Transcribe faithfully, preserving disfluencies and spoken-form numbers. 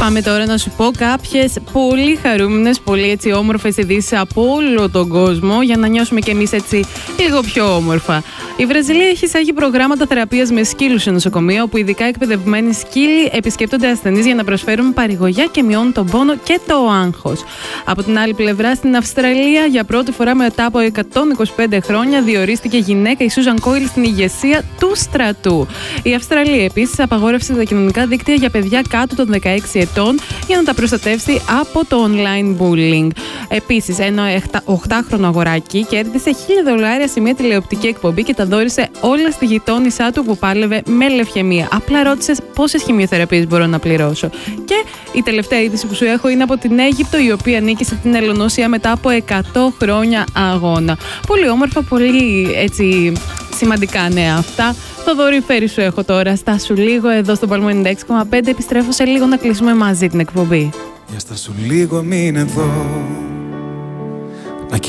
Πάμε τώρα να σου πω κάποιες πολύ χαρούμενες, πολύ έτσι όμορφες ειδήσεις από όλο τον κόσμο για να νιώσουμε κι εμείς έτσι λίγο πιο όμορφα. Η Βραζιλία έχει εισάγει προγράμματα θεραπείας με σκύλους σε νοσοκομεία, όπου ειδικά εκπαιδευμένοι σκύλοι επισκέπτονται ασθενείς για να προσφέρουν παρηγοριά και μειώνουν τον πόνο και το άγχος. Από την άλλη πλευρά, στην Αυστραλία, για πρώτη φορά μετά από εκατόν είκοσι πέντε χρόνια, διορίστηκε γυναίκα η Σούζαν Κόιλ στην ηγεσία του στρατού. Η Αυστραλία επίσης απαγόρευσε τα κοινωνικά δίκτυα για παιδιά κάτω των δεκαέξι ετών για να τα προστατεύσει από το online bullying. Επίσης, ένα οχτάχρονο αγοράκι κέρδισε χίλια δολάρια σε μια τηλεοπτική εκπομπή και τα δώρισε όλα στη γειτόνισά του που πάλευε με λευκαιμία. Απλά ρώτησε πόσες χημειοθεραπείες μπορώ να πληρώσω. Και η τελευταία είδηση που σου έχω είναι από την Αίγυπτο, η οποία νίκησε την Ελλονοσία μετά από εκατό χρόνια αγώνα. Πολύ όμορφα, πολύ έτσι σημαντικά νέα αυτά. Το δωρηφέρι σου έχω τώρα. Στάσου λίγο εδώ στο Παλμό ενενήντα έξι κόμμα πέντε. Επιστρέφω σε λίγο να κλείσουμε μαζί την εκπομπή. Για στάσου λίγο, μην εδώ.